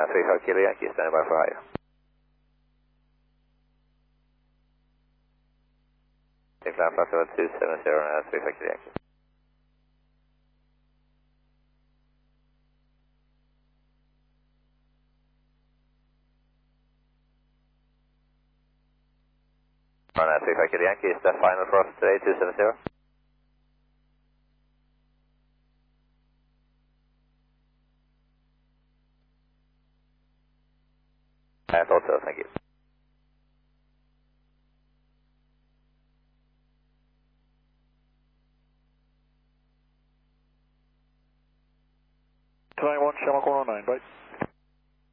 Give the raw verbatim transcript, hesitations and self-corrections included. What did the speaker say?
three five Kilo Yankee, standing by for higher. Incline flight level two seven zero, uh, three five Kilo Yankee. One uh, three five Kilo Yankee, is the final for us today, two seven zero? I thought so, thank you. Tonight one, Shamrock one oh nine, bye.